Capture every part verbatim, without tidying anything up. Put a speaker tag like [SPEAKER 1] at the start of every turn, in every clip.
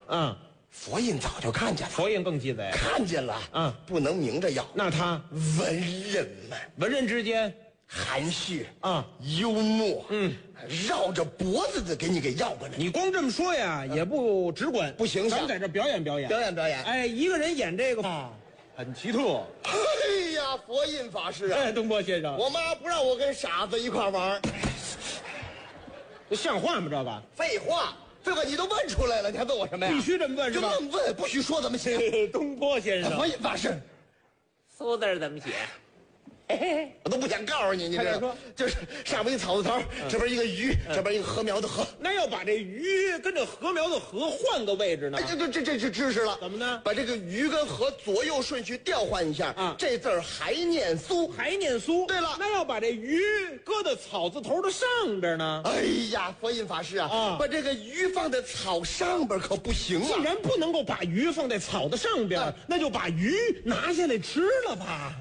[SPEAKER 1] 嗯，
[SPEAKER 2] 佛印早就看见了，
[SPEAKER 1] 佛印更鸡贼。
[SPEAKER 2] 看见了，
[SPEAKER 1] 嗯，
[SPEAKER 2] 不能明着要。
[SPEAKER 1] 那他
[SPEAKER 2] 文人们，
[SPEAKER 1] 文人之间
[SPEAKER 2] 含蓄
[SPEAKER 1] 啊，
[SPEAKER 2] 幽默，
[SPEAKER 1] 嗯，
[SPEAKER 2] 绕着脖子的给你给要过来。
[SPEAKER 1] 你光这么说呀，也不直观，
[SPEAKER 2] 不形象
[SPEAKER 1] 咱们在这表演表演，
[SPEAKER 2] 表演表演。
[SPEAKER 1] 哎，一个人演这个啊，很奇特。
[SPEAKER 2] 哎呀，佛印法师啊，
[SPEAKER 1] 哎，东坡先生，
[SPEAKER 2] 我妈不让我跟傻子一块玩。
[SPEAKER 1] 这像话吗？这个
[SPEAKER 2] 废话，废话，你都问出来了，你还问我什么呀？
[SPEAKER 1] 必须这么问是
[SPEAKER 2] 就
[SPEAKER 1] 吧？
[SPEAKER 2] 这么问，不许说怎么写。
[SPEAKER 1] 东坡先生，
[SPEAKER 2] 佛印法师，
[SPEAKER 1] 苏字怎么写？
[SPEAKER 2] 我都不想告诉你，你知道
[SPEAKER 1] 快点说，
[SPEAKER 2] 就是上面一草字头，这边一个鱼，这边一个禾苗的禾。
[SPEAKER 1] 那要把这鱼跟这禾苗的禾换个位置呢
[SPEAKER 2] 哎，？这这这这是知识了。
[SPEAKER 1] 怎么呢
[SPEAKER 2] 把这个鱼跟禾左右顺序调换一下，
[SPEAKER 1] 啊
[SPEAKER 2] 这字儿还念苏。
[SPEAKER 1] 还念苏。
[SPEAKER 2] 对了
[SPEAKER 1] 那要把这鱼搁到草字头的上边呢？
[SPEAKER 2] 哎呀，佛印法师啊，
[SPEAKER 1] 啊
[SPEAKER 2] 把这个鱼放在草上边可不行
[SPEAKER 1] 既
[SPEAKER 2] 啊。
[SPEAKER 1] 然不能够把鱼放在草的上边，
[SPEAKER 2] 啊
[SPEAKER 1] 那就把鱼拿下来吃了吧。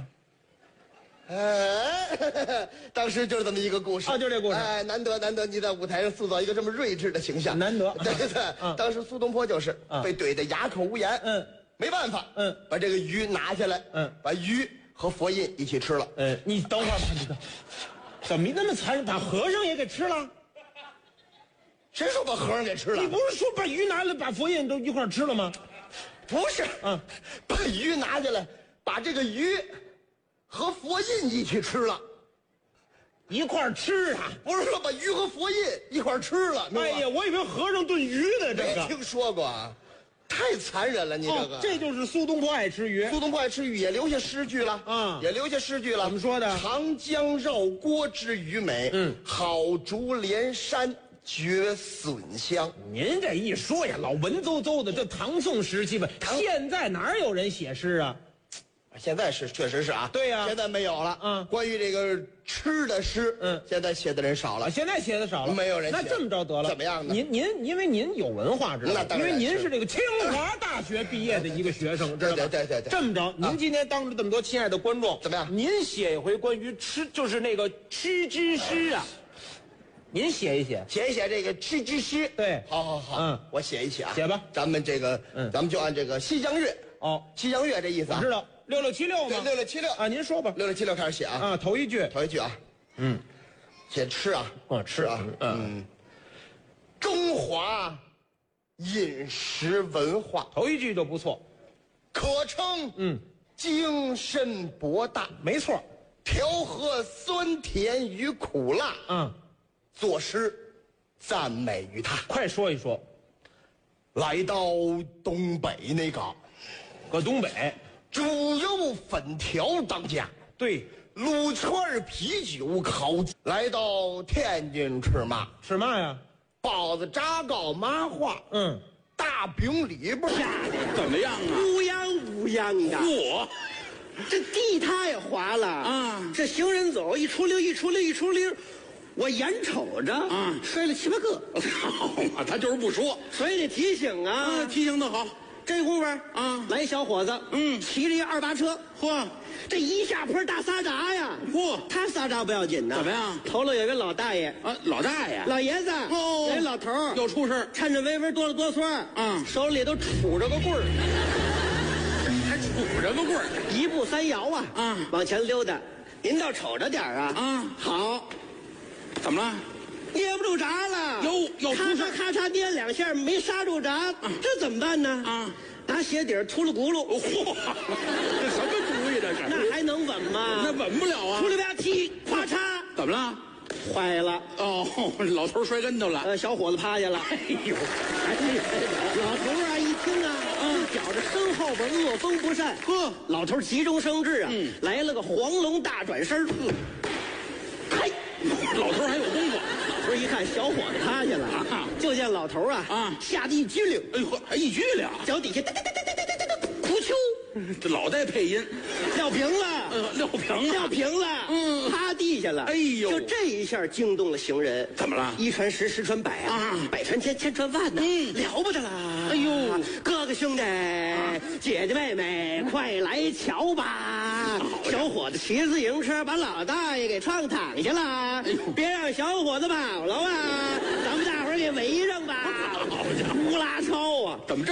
[SPEAKER 2] 哎，当时就是这么一个故事
[SPEAKER 1] 啊就这故事
[SPEAKER 2] 哎，难得难得你在舞台上塑造一个这么睿智的形象，
[SPEAKER 1] 难得
[SPEAKER 2] 对对对，
[SPEAKER 1] 啊
[SPEAKER 2] 当时苏东坡就是
[SPEAKER 1] 啊
[SPEAKER 2] 被怼得哑口无言，
[SPEAKER 1] 嗯，
[SPEAKER 2] 没办法，
[SPEAKER 1] 嗯，
[SPEAKER 2] 把这个鱼拿下来，
[SPEAKER 1] 嗯，
[SPEAKER 2] 把鱼和佛印一起吃了。
[SPEAKER 1] 呃，你等会儿吧，你等，怎么那么残忍，把和尚也给吃了？
[SPEAKER 2] 谁说把和尚给吃了？
[SPEAKER 1] 你不是说把鱼拿来把佛印都一块儿吃了吗？
[SPEAKER 2] 不是，
[SPEAKER 1] 嗯，
[SPEAKER 2] 把鱼拿下来，把这个鱼和佛印一起吃了。
[SPEAKER 1] 一块儿吃啊？
[SPEAKER 2] 不是说把鱼和佛印一块儿吃了。明白吗
[SPEAKER 1] 哎呀，我以为和尚炖鱼呢，这个。
[SPEAKER 2] 没听说过啊，太残忍了，你这个。
[SPEAKER 1] 哦，这就是苏东坡爱吃鱼。
[SPEAKER 2] 苏东坡爱吃鱼，也留下诗句了
[SPEAKER 1] 啊
[SPEAKER 2] 也留下诗句了。
[SPEAKER 1] 怎么说的
[SPEAKER 2] 长江绕郭知鱼美，
[SPEAKER 1] 嗯
[SPEAKER 2] 好竹连山觉笋香。
[SPEAKER 1] 您这一说呀，老文绉绉的，这唐宋时期吧，现在哪有人写诗啊？
[SPEAKER 2] 现在是确实是啊，
[SPEAKER 1] 对呀
[SPEAKER 2] 现在没有了。
[SPEAKER 1] 嗯
[SPEAKER 2] 关于这个吃的诗，
[SPEAKER 1] 嗯
[SPEAKER 2] 现在写的人少
[SPEAKER 1] 啊，
[SPEAKER 2] 了。
[SPEAKER 1] 现在写的少了，
[SPEAKER 2] 没有人写
[SPEAKER 1] 那这么着得了，
[SPEAKER 2] 怎么样呢
[SPEAKER 1] 您您因为您有文化，知道吗？
[SPEAKER 2] 那当然
[SPEAKER 1] 因为您
[SPEAKER 2] 是
[SPEAKER 1] 是这个清华大学毕业的一个学生，知道吗？
[SPEAKER 2] 对对对对对
[SPEAKER 1] 这么着，您今天当着这么多亲爱的观众，
[SPEAKER 2] 怎么样
[SPEAKER 1] 您写一回关于吃，就是那个吃之诗啊，您写一写。
[SPEAKER 2] 写一写这个吃之诗。
[SPEAKER 1] 对
[SPEAKER 2] 好好好，
[SPEAKER 1] 嗯
[SPEAKER 2] 我写一写啊，
[SPEAKER 1] 写吧
[SPEAKER 2] 咱们这个，
[SPEAKER 1] 嗯
[SPEAKER 2] 咱们就按这个西江月，
[SPEAKER 1] 哦，
[SPEAKER 2] 西江月这意思啊，
[SPEAKER 1] 我知道六六七六
[SPEAKER 2] 对，
[SPEAKER 1] 吗？
[SPEAKER 2] 六六七六
[SPEAKER 1] 啊，您说吧。
[SPEAKER 2] 六六七六开始写啊。
[SPEAKER 1] 啊，头一句，
[SPEAKER 2] 头一句啊，
[SPEAKER 1] 嗯，
[SPEAKER 2] 写吃啊，
[SPEAKER 1] 啊吃
[SPEAKER 2] 啊，嗯，中华饮食文化
[SPEAKER 1] 头一句就不错。
[SPEAKER 2] 可称
[SPEAKER 1] 嗯，
[SPEAKER 2] 精深博大，
[SPEAKER 1] 没错。
[SPEAKER 2] 调和酸甜与苦辣，
[SPEAKER 1] 嗯，
[SPEAKER 2] 作诗赞美于他。
[SPEAKER 1] 快说一说。
[SPEAKER 2] 来到东北那个，
[SPEAKER 1] 搁东北，
[SPEAKER 2] 猪肉粉条当家，
[SPEAKER 1] 对，
[SPEAKER 2] 撸串啤酒烤。来到天津吃嘛，
[SPEAKER 1] 吃嘛呀？
[SPEAKER 2] 包子炸糕麻花，
[SPEAKER 1] 嗯，
[SPEAKER 2] 大饼里边
[SPEAKER 3] 下的
[SPEAKER 4] 怎么样啊？
[SPEAKER 3] 乌泱乌泱的，
[SPEAKER 4] 嚯！
[SPEAKER 3] 这地它也滑了
[SPEAKER 4] 啊
[SPEAKER 3] 这行人走一出溜一出溜一出溜，我眼瞅着
[SPEAKER 4] 啊
[SPEAKER 3] 摔了七八个，
[SPEAKER 4] 好嘛，他就是不说。
[SPEAKER 3] 所以得提醒啊。
[SPEAKER 4] 啊，提醒的好。
[SPEAKER 3] 这功夫
[SPEAKER 4] 啊
[SPEAKER 3] 来一小伙子，
[SPEAKER 4] 嗯
[SPEAKER 3] 骑着一二八车，
[SPEAKER 4] 嚯，
[SPEAKER 3] 这一下坡大撒闸呀，
[SPEAKER 4] 嚯
[SPEAKER 3] 他撒闸不要紧呢，
[SPEAKER 4] 怎么样
[SPEAKER 3] 头了有个老大爷，
[SPEAKER 4] 啊，老大爷，
[SPEAKER 3] 老爷子，
[SPEAKER 4] 哦
[SPEAKER 3] 有一老头儿
[SPEAKER 4] 又出事。
[SPEAKER 3] 颤颤巍巍哆了哆嗦，
[SPEAKER 4] 嗯
[SPEAKER 3] 手里都杵着个棍儿，
[SPEAKER 4] 还杵着个棍儿。
[SPEAKER 3] 一步三摇啊，
[SPEAKER 4] 啊
[SPEAKER 3] 往前溜达。您倒瞅着点儿啊，
[SPEAKER 4] 啊
[SPEAKER 3] 好，
[SPEAKER 4] 怎么了？
[SPEAKER 3] 捏不住闸了，
[SPEAKER 4] 哟又
[SPEAKER 3] 咔
[SPEAKER 4] 出事
[SPEAKER 3] 嚓咔嚓捏两下没刹住闸，这怎么办呢？
[SPEAKER 4] 啊，
[SPEAKER 3] 拿鞋底儿秃噜轱辘，
[SPEAKER 4] 嚯，这什么主意这是？
[SPEAKER 3] 那还能稳吗？
[SPEAKER 4] 那稳不了啊
[SPEAKER 3] 出。来吧踢，咔嚓，
[SPEAKER 4] 怎么了？
[SPEAKER 3] 坏了。
[SPEAKER 4] 哦，老头摔跟头了。
[SPEAKER 3] 呃，小伙子趴下了。
[SPEAKER 4] 哎呦，
[SPEAKER 3] 哎，老头儿啊，一听啊，就觉着身后边恶风不善。
[SPEAKER 4] 呵
[SPEAKER 3] 老头儿急中生智啊，
[SPEAKER 4] 嗯
[SPEAKER 3] 来了个黄龙大转身儿。嘿，
[SPEAKER 4] 老头还有功夫。
[SPEAKER 3] 老头儿一看小伙子趴下了
[SPEAKER 4] 啊
[SPEAKER 3] 就见老头儿啊
[SPEAKER 4] 啊
[SPEAKER 3] 吓得一激灵，
[SPEAKER 4] 哎呦，还一拘了。
[SPEAKER 3] 脚底下哒哒哒哒哒哒哒哒，哭秋，
[SPEAKER 4] 这老带配音。
[SPEAKER 3] 撂平了。
[SPEAKER 4] 呃，撂平了。
[SPEAKER 3] 撂平了，
[SPEAKER 4] 嗯
[SPEAKER 3] 趴地下了。
[SPEAKER 4] 哎呦
[SPEAKER 3] 就这一下惊动了行人。
[SPEAKER 4] 怎么了
[SPEAKER 3] 一传十，十传百啊，
[SPEAKER 4] 啊
[SPEAKER 3] 百传千，千传万呐、
[SPEAKER 4] 嗯
[SPEAKER 3] 了不得了。
[SPEAKER 4] 哎呦
[SPEAKER 3] 哥哥兄弟、姐姐妹妹，快来瞧吧！小伙子骑自行车把老大爷给撞躺下了，
[SPEAKER 4] 哎呦
[SPEAKER 3] 别让小伙子跑了啊！咱们大伙儿给围上吧！
[SPEAKER 4] 好家伙
[SPEAKER 3] 呼啦超啊！
[SPEAKER 4] 怎么这？